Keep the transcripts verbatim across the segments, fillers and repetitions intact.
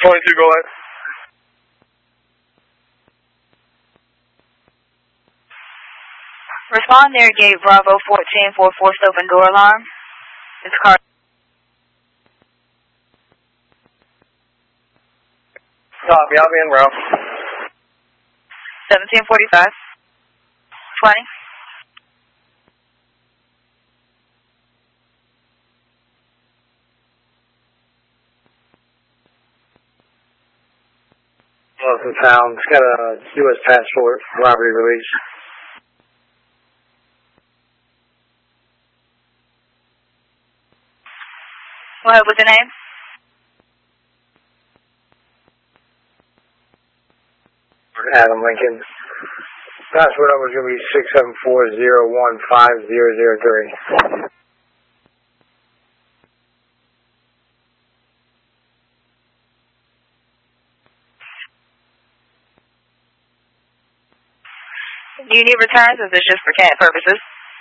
twenty-two, go ahead. Respond near gate Bravo fourteen for forced open door alarm. It's car. Copy, I'll be in route. seventeen forty-five. twenty. Wilson Town. It's got a U S passport, robbery release. Go ahead with the name. Adam Lincoln. Passport number is going to be six seven four zero one five zero zero three. Do you need returns or is this just for cat purposes?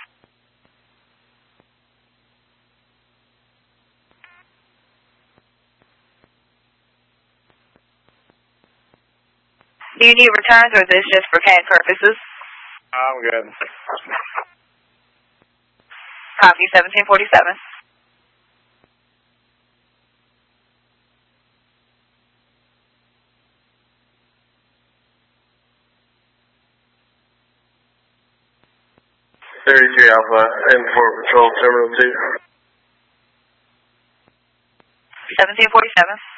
Do you need returns or is this just for cat purposes? I'm good. Copy, seventeen forty-seven. thirty-three Alpha, Import Patrol Terminal two. seventeen forty-seven.